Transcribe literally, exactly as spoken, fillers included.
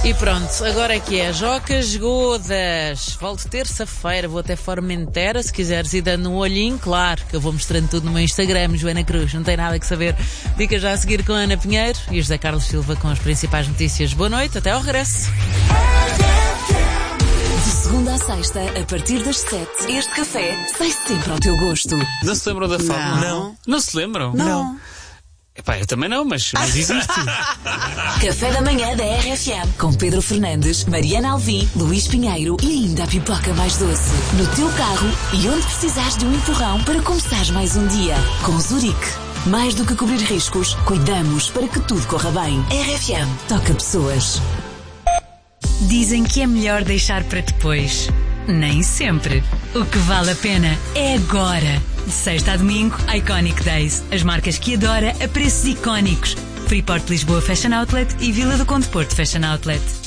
E pronto, agora é que é. Jocas Godas. Volto terça-feira, vou até Formentera. Se quiseres ir dando um olhinho, claro que eu vou mostrando tudo no meu Instagram, Joana Cruz. Não tem nada que saber. Fica já a seguir com a Ana Pinheiro e o José Carlos Silva com as principais notícias. Boa noite, até ao regresso. De segunda à sexta, a partir das sete, este café sai sempre ao teu gosto. Não se lembram da fórmula? Não. Não se lembram? Não. Epá, eu também não, mas, mas existe. Café da manhã da R F M. Com Pedro Fernandes, Mariana Alvim, Luís Pinheiro e ainda a pipoca mais doce. No teu carro e onde precisares de um empurrão para começares mais um dia. Com Zurique. Mais do que cobrir riscos, cuidamos para que tudo corra bem. R F M. Toca pessoas. Dizem que é melhor deixar para depois. Nem sempre. O que vale a pena é agora. De sexta a domingo, Iconic Days. As marcas que adora a preços icónicos. Freeport Lisboa Fashion Outlet e Vila do Conde Porto Fashion Outlet.